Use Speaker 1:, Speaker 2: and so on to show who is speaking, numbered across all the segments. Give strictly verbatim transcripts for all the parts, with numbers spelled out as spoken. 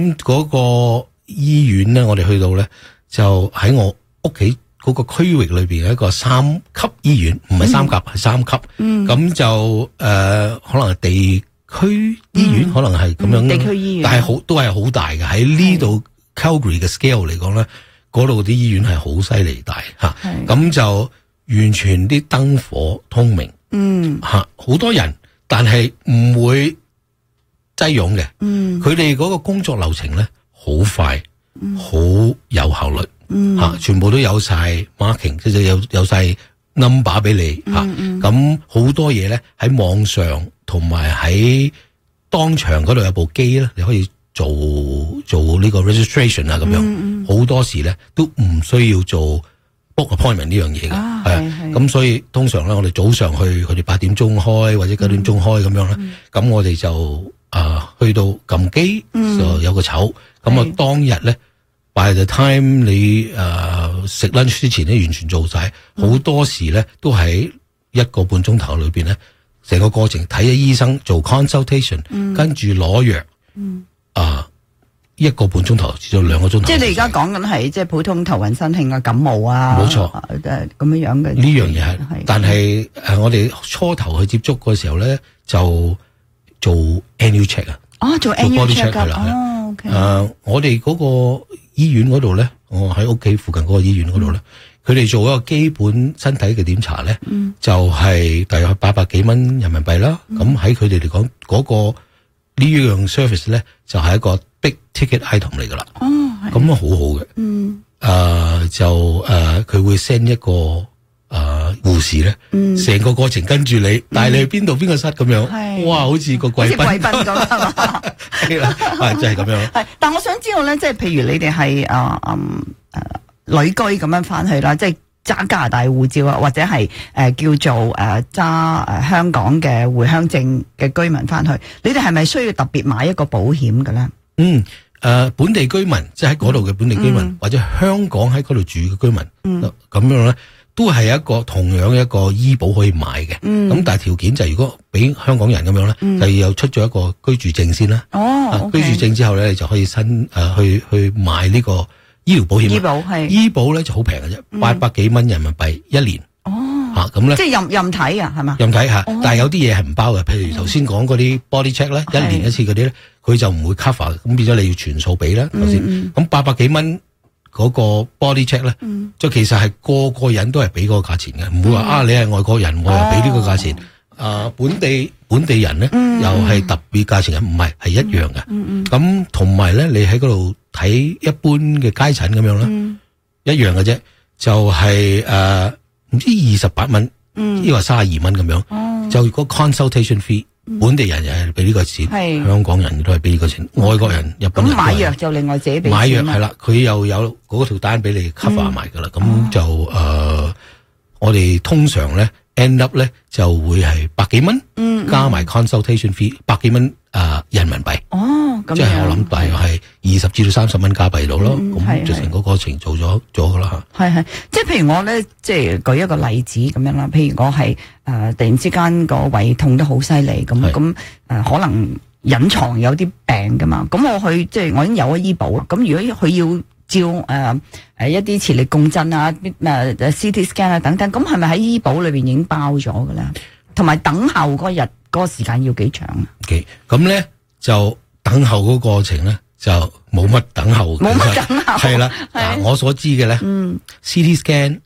Speaker 1: 嗰個醫院咧，我哋去到咧就喺我屋企嗰個區域裏邊一個三級醫院，唔係三甲係、嗯、三級。嗯，咁就誒、呃、可能係地區醫院，嗯、可能係咁樣、嗯。地區醫院，但係好都係好大嘅。喺呢度 Calgary 嘅 scale 嚟講咧，嗰度啲醫院係好犀利大吓。咁就完全啲燈火通明。嗯，吓好多人，但係唔會擠擁嘅。嗯，佢哋嗰個工作流程咧好快，好、嗯、有效率。嗯，吓全部都有晒 marking， 即係有有晒 number 俾你吓。咁好多嘢咧喺網上同埋喺當場嗰度有部機咧，你可以做做呢個 registration 啊咁樣。好、嗯嗯、多時咧都唔需要做 book appointment 呢樣嘢嘅。係啊，咁所以通常咧我哋早上去，佢哋八點鐘開或者九點鐘開咁樣咧，咁、嗯、我哋就啊、呃、去到撳機就有個籌，咁啊當日咧。By the time 你誒食 lunch 之前咧，完全做晒，好、嗯、多時咧都喺一個半鐘頭裏邊咧，成個過程睇咗醫生做 consultation，、嗯、跟住攞藥，嗯啊一個半鐘頭至到兩個鐘頭。即係你而家講緊係即係普通頭暈身㷫啊、感冒啊，冇錯，誒咁樣樣嘅呢樣嘢係。但係誒我哋初頭去接觸嗰時候咧，就做 annual check 啊，哦做 annual check 係啦，哦 OK，誒我哋嗰個。醫院嗰度咧，我喺屋企附近嗰個醫院嗰度咧，佢、嗯、哋做一個基本身體嘅檢查咧、嗯，就係、是、大約八百幾蚊人民幣啦。咁喺佢哋嚟講，嗰、那個呢樣 service 咧，就係、是、一個 big ticket item 嚟噶啦。哦，咁啊好好嘅。嗯，誒、呃、就誒佢、呃、會 send 一個誒護、呃、士咧，成、嗯、個過程跟住你，帶你去邊度邊個室咁樣。係，哇，好似個貴賓，貴賓咁係嘛？係啦，係就係咁樣。係，但我想知道咧，即係譬如你哋係誒嗯誒旅居咁樣翻去啦，即係揸加拿大護照啊，或者係誒、呃、叫做誒揸誒香港嘅回鄉證嘅居民翻去，你哋係咪需要特別買一個保險嘅咧？嗯，誒、呃、本地居民即係喺嗰度嘅本地居民，嗯、或者香港喺嗰度住嘅居民，咁、嗯、樣咧。都係一個同樣一個醫保可以買嘅，咁、嗯、但係條件就係如果俾香港人咁樣咧、嗯，就要有出咗一個居住證先啦。哦、啊 okay，居住證之後咧，你就可以申誒、呃、去去買呢個醫療保險。醫保係醫保咧就好平嘅啫，八百幾蚊人民幣一年。哦，吓咁咧，即係任任睇啊，係嘛？任睇吓、哦，但係有啲嘢係唔包嘅，譬如頭先講嗰啲 body check 咧，一年一次嗰啲咧，佢就唔會 cover， 咁變咗你要全數俾啦。頭先咁八百幾蚊。嗰、那個 body check 咧，嗯，即係其實係個個人都係俾嗰個價錢嘅，唔、嗯、會話啊你係外國人，我又俾呢個價錢，啊、哦呃、本地本地人咧、嗯、又係特別價錢嘅，唔係係一樣嘅。咁同埋咧，你喺嗰度睇一般嘅街診咁樣啦、嗯，一樣嘅啫，就係誒唔知二十八蚊，抑或卅二蚊咁樣，哦、就個 consultation fee。本地人又係俾呢個錢，香港人都係俾呢個錢，外國人、日本人咁買藥就另外自己俾錢。買藥係啦，佢又有嗰條單俾你 cover 埋噶啦，咁、嗯、就誒、呃，我哋通常咧 end up 咧就會係百幾蚊、嗯，加埋 consultation fee 百幾蚊誒人民幣。哦，咁即係我諗大約係二十至到三十蚊加幣度咯，咁就成個過程做咗咗噶啦吓。係係，即係譬如我咧，即係舉一個例子咁樣啦。譬如我係。誒、呃，突然之間個胃痛得好犀利，咁咁誒，可能隱藏有啲病噶嘛。咁我去即係我已經有咗醫保啦。咁如果佢要照誒誒、呃、一啲磁力共振啊，誒、呃、C T scan 啊等等，咁係咪喺醫保裏邊已經包咗噶啦？同埋等候嗰日嗰個時間要幾長啊？咁咧就等候嗰個過程咧就冇乜等候，冇乜等候係啦。嗱，我所知嘅咧，嗯 ，C T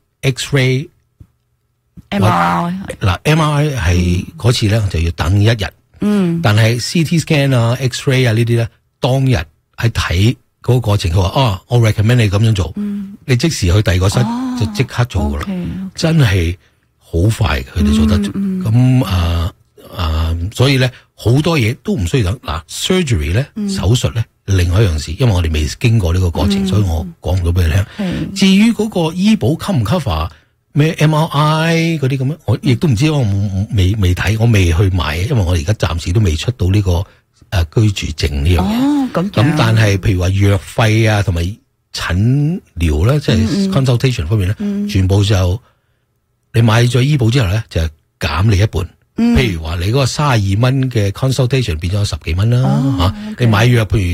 Speaker 1: scan、X-ray。M R I 嗱 ，M R I 係嗰次咧就要等一日，嗯，但係 C T scan 啊、X-ray 啊呢啲咧，當日喺睇嗰個過程，佢話啊，我 recommend 你咁樣做，嗯，你即時去第二個室、哦、就即刻做噶啦， okay, okay. 真係好快，佢哋做得，咁啊啊，所以咧好多嘢都唔需要等。嗱 ，surgery 咧、嗯、手術咧另外一樣事，因為我哋未經過呢個過程，嗯、所以我講唔到俾你聽。至於嗰個醫保 cover 唔 cover？咩 M R I 嗰啲咁樣，我亦都唔知，我未未睇，我未去買，因為我而家暫時都未出到呢、這個誒、呃、居住證呢樣嘢。哦，咁咁，但係譬如話藥費啊，同埋診療咧，即係 consultation 方面咧、嗯，全部就你買咗醫保之後咧，就減你一半。嗯、譬如話你嗰個卅二蚊嘅 consultation 變咗十幾蚊啦，吓、哦 okay. 你買藥譬如。